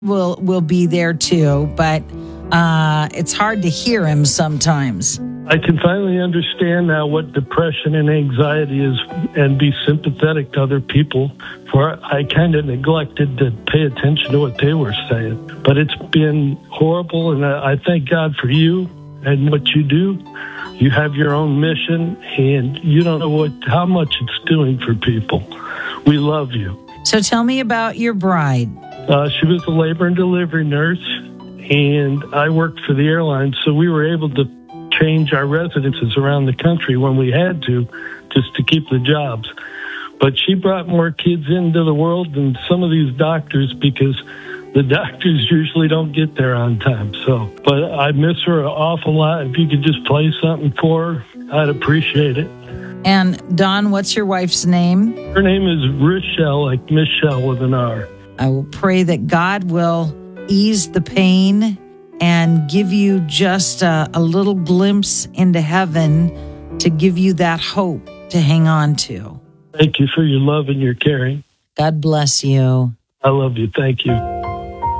will be there too, but it's hard to hear him sometimes. I can finally understand now what depression and anxiety is and be sympathetic to other people, for I kind of neglected to pay attention to what they were saying. But it's been horrible, and I thank God for you and what you do. You have your own mission, and you don't know how much it's doing for people. We love you. So tell me about your bride. She was a labor and delivery nurse, and I worked for the airline, so we were able to change our residences around the country when we had to, just to keep the jobs. But she brought more kids into the world than some of these doctors, because the doctors usually don't get there on time. But I miss her an awful lot. If you could just play something for her, I'd appreciate it. And Don, what's your wife's name? Her name is Rochelle, like Michelle with an R. I will pray that God will ease the pain and give you just a little glimpse into heaven to give you that hope to hang on to. Thank you for your love and your caring. God bless you. I love you. Thank you.